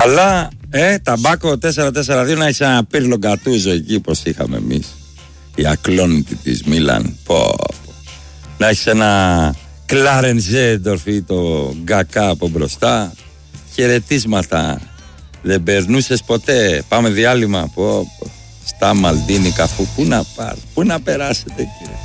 Αλλά ταμπάκο 4-4-2 να είσαι ένα πύρλο γκατούζο εκεί πως είχαμε εμείς. Η ακλόνητη της Μίλαν. Να έχεις ένα Κλάρεν Ζέντορφ ή το Γκακά από μπροστά. Χαιρετίσματα. Δεν περνούσες ποτέ. Πάμε διάλειμμα. Στα Μαλντίνη καφού. Πού να περάσετε κύριε.